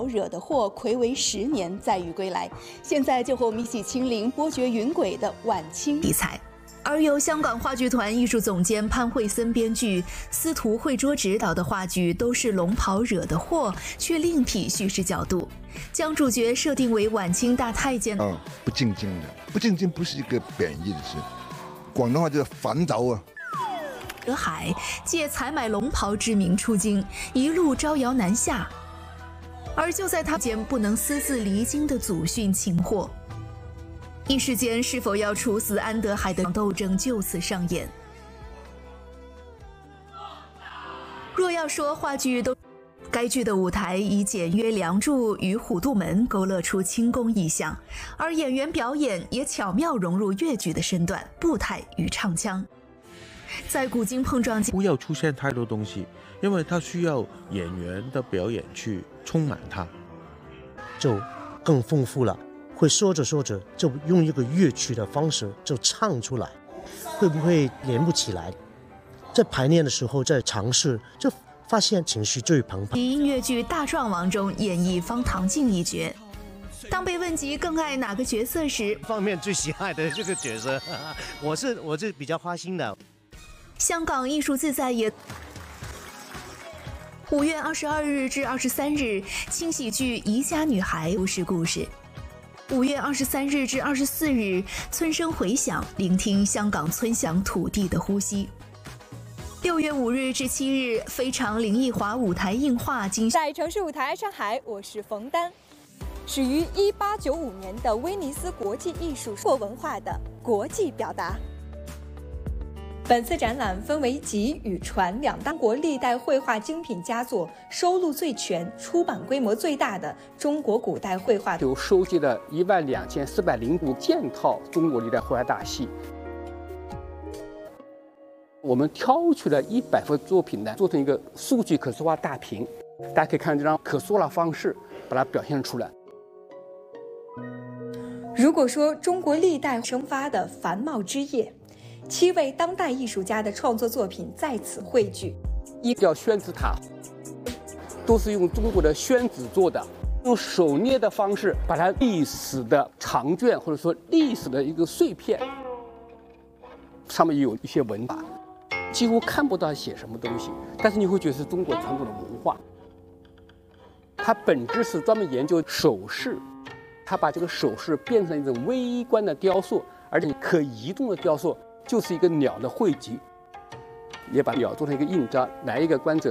袍惹的祸》睽违10年载誉归来，现在就和我们一起亲临波谲云诡的晚清题材。而由香港话剧团艺术总监潘惠森编剧、司徒慧卓执导的话剧都是龙袍惹的祸，却另辟叙事角度，将主角设定为晚清大太监。 不正经的，不正经不是一个贬义的词，广东话叫反走啊。 德海借采买龙袍之名出京，一路招摇南下，而就在他间不能私自离京的祖训擒获。一时间，是否要处死安德海的斗争就此上演。若要说话剧都，该剧的舞台以简约梁柱与虎度门勾勒出清宫意象，而演员表演也巧妙融入粤剧的身段、步态与唱腔。在古今碰撞间， 不要出现太多东西，因为它需要演员的表演去充满它， 就更丰富了。会说着说着就用一个乐曲的方式就唱出来，会不会连不起来？在排练的时候，在尝试，就发现情绪最澎湃。 以音乐剧《大壮王》中演绎方唐镜一角，当被问及更爱哪个角色时， 方面最喜爱的这个角色，我是比较花心的。 香港艺术自在也。5月22日至23日，轻喜剧《宜家女孩》都市故事。5月23日至24日，村声回响，聆听香港村乡土地的呼吸。6月5日至7日，非常林奕华舞台映画在城市舞台上海，我是冯丹。始于1895年的威尼斯国际艺术或文化的国际表达。本次展览分为集与传两大中国历代绘画精品佳作，收录最全、出版规模最大的中国古代绘画。 就收集了12405件套中国历代绘画大戏。我们挑取了100幅作品呢，做成一个数据可视化大屏，大家可以看这张可塑化方式，把它表现出来。 如果说中国历代生发的繁茂之夜，7位当代艺术家的创作作品在此汇聚。 一叫宣纸塔，都是用中国的宣纸做的，用手捏的方式把它历史的长卷或者说历史的一个碎片，上面有一些文法，几乎看不到写什么东西，但是你会觉得是中国传统的文化。它本质是专门研究首饰，它把这个首饰变成一种微观的雕塑，而且可移动的雕塑。就是一个鸟的汇集，也把鸟做成一个印章，来一个观者